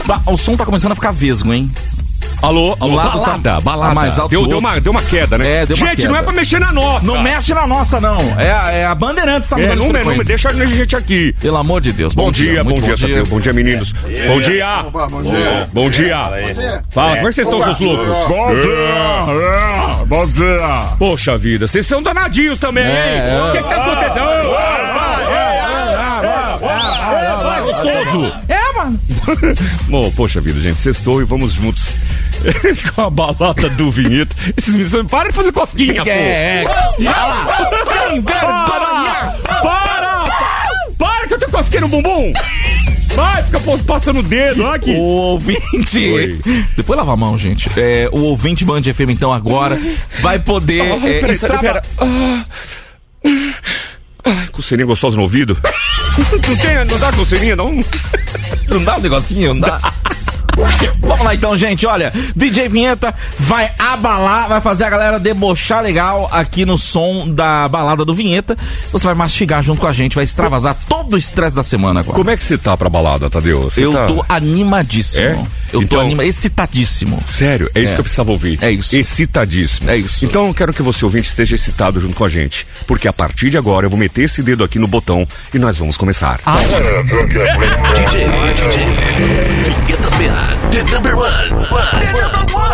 O som tá começando a ficar vesgo, hein? Alô, balada. Tá mais alto. Deu uma queda, né? Deu uma gente, queda. não é pra mexer na nossa. Não mexe na nossa, não. É a Bandeirantes tá mudando de frequência. Não deixa a gente aqui. Pelo amor de Deus. Bom dia, Tadeu. Bom dia, meninos. Bom dia. Bom dia. Fala, como é que vocês estão, seus loucos? Bom dia. Poxa vida, vocês são danadinhos também, hein? O que tá acontecendo? Gostoso. Mano. Bom, poxa vida, gente, sextou e vamos juntos com a balada do Vinheta. Esses meninos, para de fazer cosquinha, pô. Sem vergonha. Para que eu tenho cosquinha no bumbum. Vai, fica passando o dedo, olha aqui. O ouvinte... Oi. Depois lava a mão, gente. O ouvinte Band FM, então, agora vai poder... Pera. Coceirinha gostosa no ouvido? Não dá coceirinha, não? Não dá um negocinho? Não dá? Vamos lá então, gente, olha, DJ Vinheta vai abalar, vai fazer a galera debochar legal aqui no som da balada do Vinheta. Você vai mastigar junto com a gente, vai extravasar todo o estresse da semana agora. Como é que você tá pra balada, Tadeu? Eu tô animadíssimo. Eu tô excitadíssimo. Sério? É isso que eu precisava ouvir. É isso. Excitadíssimo. É isso. Então eu quero que você, ouvinte, esteja excitado junto com a gente, porque a partir de agora eu vou meter esse dedo aqui no botão e nós vamos começar. DJ Vinhetas BR, the number one.